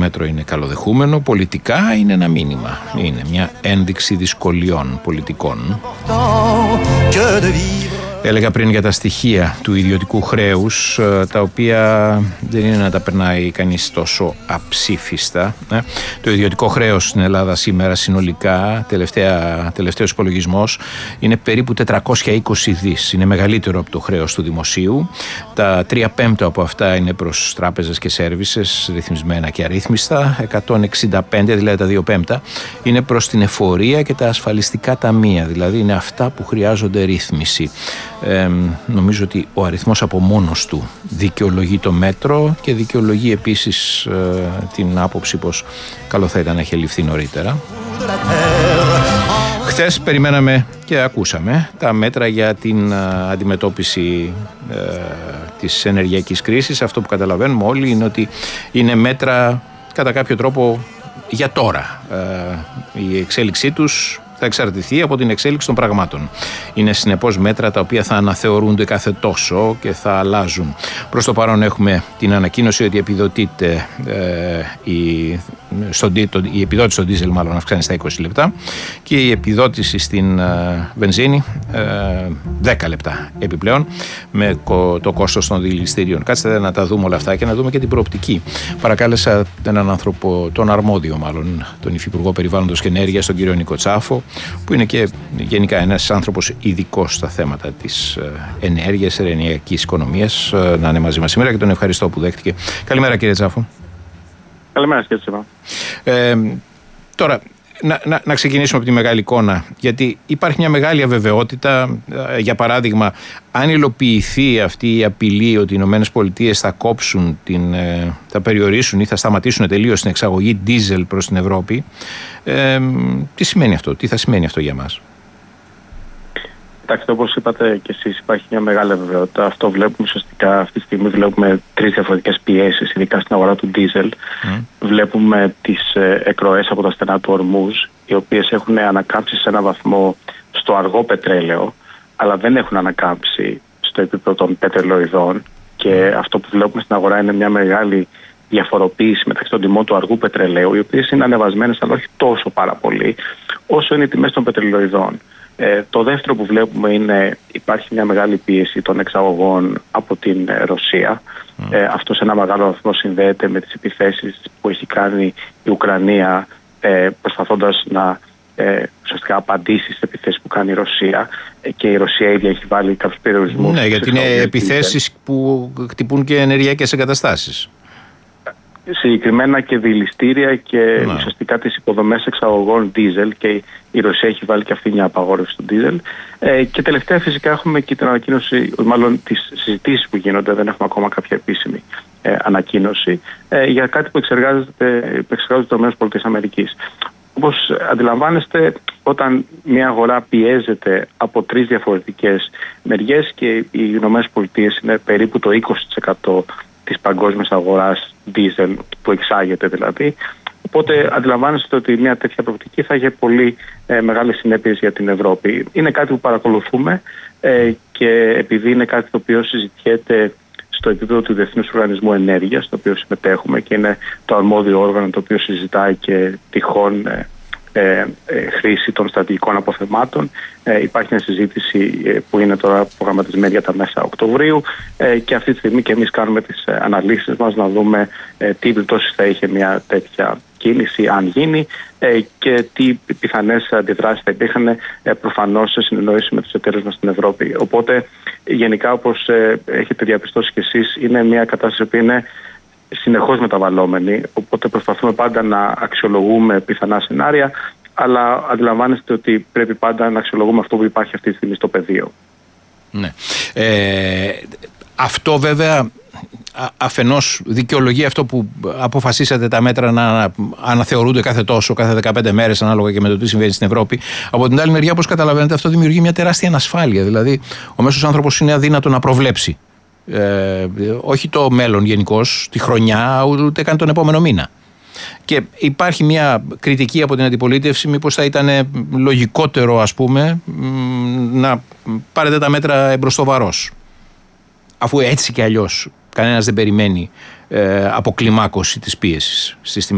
μέτρο είναι καλοδεχούμενο, πολιτικά είναι ένα μήνυμα. Είναι μια ένδειξη δυσκολιών πολιτικών. Έλεγα πριν για τα στοιχεία του ιδιωτικού χρέους, τα οποία δεν είναι να τα περνάει κανείς τόσο αψήφιστα. Το ιδιωτικό χρέος στην Ελλάδα σήμερα συνολικά, τελευταίος υπολογισμός, είναι περίπου 420 δις. Είναι μεγαλύτερο από το χρέος του δημοσίου. Τα 3/5 από αυτά είναι προς τράπεζες και σέρβισες, ρυθμισμένα και αρρύθμιστα. 165, δηλαδή τα 2/5, είναι προς την εφορία και τα ασφαλιστικά ταμεία. Δηλαδή είναι αυτά που χρειάζονται ρύθμιση. Νομίζω ότι ο αριθμός από μόνος του δικαιολογεί το μέτρο και δικαιολογεί επίσης την άποψη πως καλό θα ήταν να έχει ληφθεί νωρίτερα. Χθες περιμέναμε και ακούσαμε τα μέτρα για την αντιμετώπιση της ενεργειακής κρίσης. Αυτό που καταλαβαίνουμε όλοι είναι ότι είναι μέτρα κατά κάποιο τρόπο για τώρα. Η εξέλιξή τους θα εξαρτηθεί από την εξέλιξη των πραγμάτων. Είναι συνεπώς μέτρα τα οποία θα αναθεωρούνται κάθε τόσο και θα αλλάζουν. Προς το παρόν έχουμε την ανακοίνωση ότι επιδοτείται η επιδότηση στο ντίζελ μάλλον αυξάνει στα 20 λεπτά και η επιδότηση στην βενζίνη 10 λεπτά επιπλέον με το κόστος των δηληστηρίων. Κάτσε να τα δούμε όλα αυτά και να δούμε και την προοπτική. Παρακάλεσα έναν άνθρωπο, τον αρμόδιο μάλλον, τον Υφυπουργό Περιβάλλοντος και Ενέργειας, τον κύριο Νίκο Τσάφο, που είναι και γενικά ένας άνθρωπος ειδικός στα θέματα της ενέργειας, ενεργειακής οικονομίας, να είναι μαζί μας σήμερα και τον ευχαριστώ που δέχτηκε. Καλημέρα κύριε Τσάφο. Καλημέρα κύριε Τσάφο. Τώρα, να ξεκινήσουμε από τη μεγάλη εικόνα, γιατί υπάρχει μια μεγάλη αβεβαιότητα. Για παράδειγμα, αν υλοποιηθεί αυτή η απειλή ότι οι ΗΠΑ θα κόψουν, θα περιορίσουν ή θα σταματήσουν τελείως την εξαγωγή ντίζελ προς την Ευρώπη, τι σημαίνει αυτό, τι θα σημαίνει αυτό για μας? Κοιτάξτε, όπως είπατε και εσείς, υπάρχει μια μεγάλη αβεβαιότητα. Αυτό βλέπουμε ουσιαστικά αυτή τη στιγμή. Βλέπουμε τρεις διαφορετικές πιέσεις, ειδικά στην αγορά του ντίζελ. Βλέπουμε τις εκροές από τα στενά του Ορμούζ, οι οποίες έχουν ανακάμψει σε έναν βαθμό στο αργό πετρέλαιο, αλλά δεν έχουν ανακάμψει στο επίπεδο των πετρελοειδών. Και αυτό που βλέπουμε στην αγορά είναι μια μεγάλη διαφοροποίηση μεταξύ των τιμών του αργού πετρελαίου, οι οποίες είναι ανεβασμένες, αλλά όχι τόσο πάρα πολύ, όσο είναι οι τιμές των πετρελοειδών. Το δεύτερο που βλέπουμε είναι υπάρχει μια μεγάλη πίεση των εξαγωγών από την Ρωσία. Αυτό σε ένα μεγάλο βαθμό συνδέεται με τις επιθέσεις που έχει κάνει η Ουκρανία, προσπαθώντας να ουσιαστικά απαντήσει στις επιθέσεις που κάνει η Ρωσία, και η Ρωσία ίδια έχει βάλει κάποιους περιορισμούς. Ναι, γιατί είναι επιθέσεις που χτυπούν και ενεργειακές εγκαταστάσεις. Συγκεκριμένα και δηληστήρια και ουσιαστικά τις υποδομές εξαγωγών ντίζελ, και η Ρωσία έχει βάλει και αυτή μια απαγόρευση του ντίζελ. Και τελευταία φυσικά έχουμε και την ανακοίνωση, μάλλον τις συζητήσεις που γίνονται, δεν έχουμε ακόμα κάποια επίσημη ανακοίνωση, για κάτι που εξεργάζεται το ΗΠΑ. Όπως αντιλαμβάνεστε, όταν μια αγορά πιέζεται από τρεις διαφορετικές μεριές και οι ΗΠΑ είναι περίπου το 20% της παγκόσμιας αγοράς diesel που εξάγεται δηλαδή. Οπότε αντιλαμβάνεστε ότι μια τέτοια προοπτική θα έχει πολύ μεγάλες συνέπειες για την Ευρώπη. Είναι κάτι που παρακολουθούμε και επειδή είναι κάτι το οποίο συζητιέται στο επίπεδο του Διεθνούς Οργανισμού Ενέργειας, στο οποίο συμμετέχουμε και είναι το αρμόδιο όργανο το οποίο συζητάει και τυχόν χρήση των στρατηγικών αποθεμάτων. Υπάρχει μια συζήτηση που είναι τώρα προγραμματισμένη για τα μέσα Οκτωβρίου και αυτή τη στιγμή και εμείς κάνουμε τις αναλύσεις μας να δούμε τι επιπτώσεις θα είχε μια τέτοια κίνηση αν γίνει και τι πιθανές αντιδράσεις θα υπήρχαν, προφανώς σε συνεννόηση με τους εταίρους μας στην Ευρώπη. Οπότε γενικά, όπως έχετε διαπιστώσει κι εσείς, είναι μια κατάσταση που είναι συνεχώς μεταβαλλόμενη, οπότε προσπαθούμε πάντα να αξιολογούμε πιθανά σενάρια, αλλά αντιλαμβάνεστε ότι πρέπει πάντα να αξιολογούμε αυτό που υπάρχει αυτή τη στιγμή στο πεδίο. Ναι. Αυτό βέβαια αφενός δικαιολογεί αυτό που αποφασίσατε τα μέτρα να αναθεωρούνται κάθε τόσο, κάθε 15 μέρες, ανάλογα και με το τι συμβαίνει στην Ευρώπη. Από την άλλη μεριά, όπως καταλαβαίνετε, αυτό δημιουργεί μια τεράστια ανασφάλεια. Δηλαδή, ο μέσος άνθρωπος είναι αδύνατο να προβλέψει. Όχι το μέλλον γενικώς, τη χρονιά, ούτε καν τον επόμενο μήνα. Και υπάρχει μια κριτική από την αντιπολίτευση, μήπως θα ήταν λογικότερο, ας πούμε, να πάρετε τα μέτρα εμπροστοβαρός. Αφού έτσι και αλλιώς κανένας δεν περιμένει αποκλιμάκωση της πίεσης στις τιμές.